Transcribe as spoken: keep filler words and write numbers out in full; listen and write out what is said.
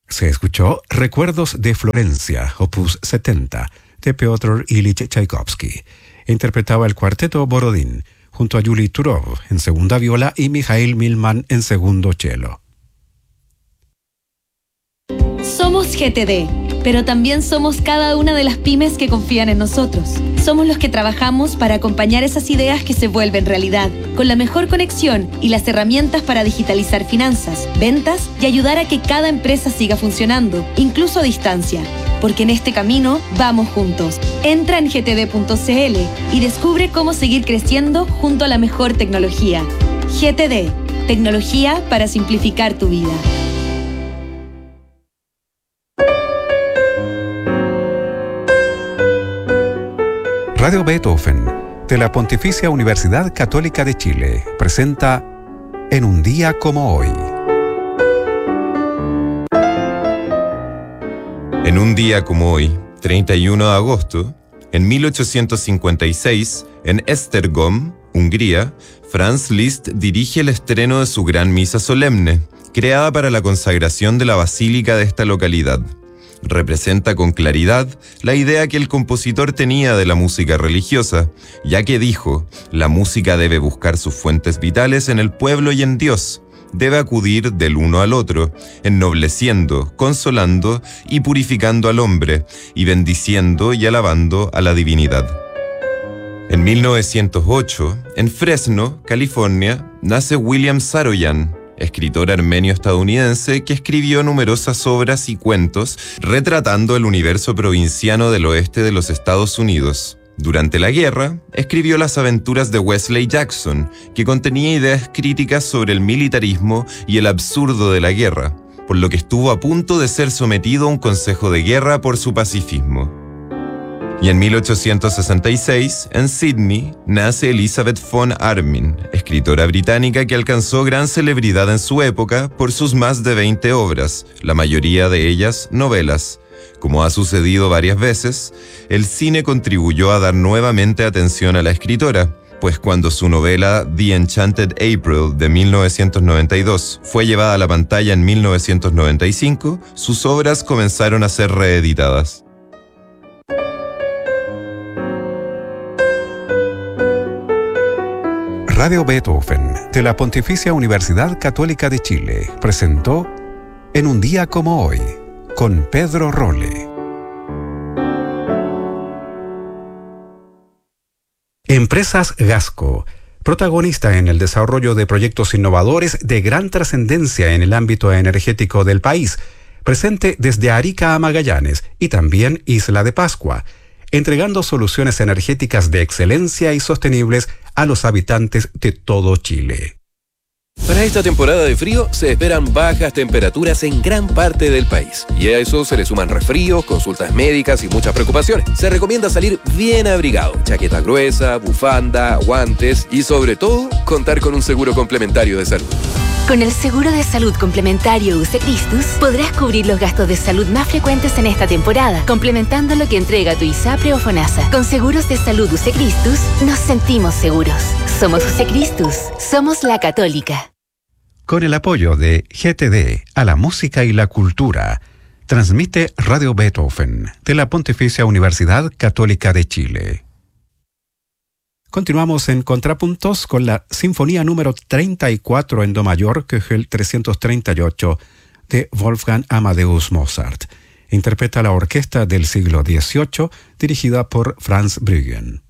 Se escuchó Recuerdos de Florencia, opus setenta, de Piotr Ilich Tchaikovsky. Interpretaba el cuarteto Borodín, junto a Yuli Turov en segunda viola y Mikhail Milman en segundo cello. Somos G T D, pero también somos cada una de las pymes que confían en nosotros. Somos los que trabajamos para acompañar esas ideas que se vuelven realidad, con la mejor conexión y las herramientas para digitalizar finanzas, ventas y ayudar a que cada empresa siga funcionando, incluso a distancia. Porque en este camino vamos juntos. Entra en g t d punto c l y descubre cómo seguir creciendo junto a la mejor tecnología. G T D, tecnología para simplificar tu vida. Radio Beethoven, de la Pontificia Universidad Católica de Chile, presenta En un día como hoy. En un día como hoy, treinta y uno de agosto, en mil ochocientos cincuenta y seis, en Esztergom, Hungría, Franz Liszt dirige el estreno de su Gran Misa Solemne, creada para la consagración de la basílica de esta localidad. Representa con claridad la idea que el compositor tenía de la música religiosa, ya que dijo, la música debe buscar sus fuentes vitales en el pueblo y en Dios. Debe acudir del uno al otro, ennobleciendo, consolando y purificando al hombre, y bendiciendo y alabando a la divinidad. En mil novecientos ocho, en Fresno, California, nace William Saroyan, escritor armenio-estadounidense que escribió numerosas obras y cuentos retratando el universo provinciano del oeste de los Estados Unidos. Durante la guerra, escribió Las aventuras de Wesley Jackson, que contenía ideas críticas sobre el militarismo y el absurdo de la guerra, por lo que estuvo a punto de ser sometido a un consejo de guerra por su pacifismo. Y en mil ochocientos sesenta y seis, en Sydney, nace Elizabeth von Arnim, escritora británica que alcanzó gran celebridad en su época por sus más de veinte obras, la mayoría de ellas novelas. Como ha sucedido varias veces, el cine contribuyó a dar nuevamente atención a la escritora, pues cuando su novela The Enchanted April de mil novecientos noventa y dos fue llevada a la pantalla en mil novecientos noventa y cinco, sus obras comenzaron a ser reeditadas. Radio Beethoven, de la Pontificia Universidad Católica de Chile, presentó En un día como hoy, con Pedro Rolle. Empresas Gasco, protagonista en el desarrollo de proyectos innovadores de gran trascendencia en el ámbito energético del país, presente desde Arica a Magallanes y también Isla de Pascua, entregando soluciones energéticas de excelencia y sostenibles a los habitantes de todo Chile. Para esta temporada de frío se esperan bajas temperaturas en gran parte del país. Y a eso se le suman resfríos, consultas médicas y muchas preocupaciones. Se recomienda salir bien abrigado, chaqueta gruesa, bufanda, guantes y sobre todo, contar con un seguro complementario de salud. Con el seguro de salud complementario U C Christus podrás cubrir los gastos de salud más frecuentes en esta temporada, complementando lo que entrega tu ISAPRE o FONASA. Con seguros de salud U C Christus nos sentimos seguros. Somos U C Christus, somos la Católica. Con el apoyo de G T D a la música y la cultura, transmite Radio Beethoven de la Pontificia Universidad Católica de Chile. Continuamos en Contrapuntos con la Sinfonía número treinta y cuatro en Do mayor, Köchel trescientos treinta y ocho, de Wolfgang Amadeus Mozart. Interpreta la orquesta del siglo dieciocho, dirigida por Franz Brüggen.